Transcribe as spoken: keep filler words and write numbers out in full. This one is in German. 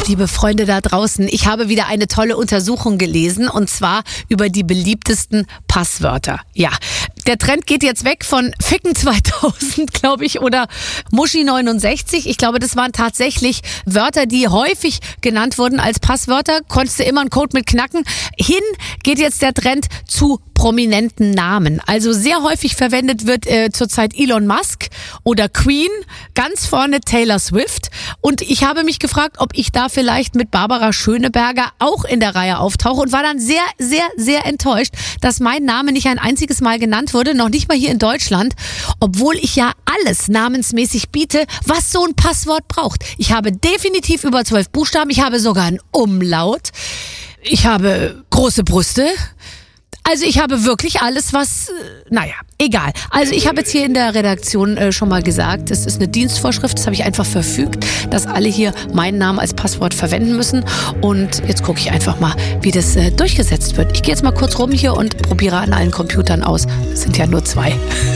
liebe Freunde da draußen, ich habe wieder eine tolle Untersuchung gelesen und zwar über die beliebtesten Passwörter. Ja, der Trend geht jetzt weg von Ficken zweitausend, glaube ich, oder Muschi neunundsechzig. Ich glaube, das waren tatsächlich Wörter, die häufig genannt wurden als Passwörter. Konntest du immer einen Code mit knacken. Hin geht jetzt der Trend zu prominenten Namen. Also sehr häufig verwendet wird äh, zurzeit Elon Musk oder Queen, ganz vorne Taylor Swift. Und ich habe mich gefragt, ob ich da vielleicht mit Barbara Schöneberger auch in der Reihe auftauche und war dann sehr, sehr, sehr enttäuscht, dass mein Name nicht ein einziges Mal genannt wurde, noch nicht mal hier in Deutschland, obwohl ich ja alles namensmäßig biete, was so ein Passwort braucht. Ich habe definitiv über zwölf Buchstaben, ich habe sogar einen Umlaut, ich habe große Brüste. Also ich habe wirklich alles, was, naja, egal. Also ich habe jetzt hier in der Redaktion äh, schon mal gesagt, das ist eine Dienstvorschrift, das habe ich einfach verfügt, dass alle hier meinen Namen als Passwort verwenden müssen. Und jetzt gucke ich einfach mal, wie das äh, durchgesetzt wird. Ich gehe jetzt mal kurz rum hier und probiere an allen Computern aus. Es sind ja nur zwei.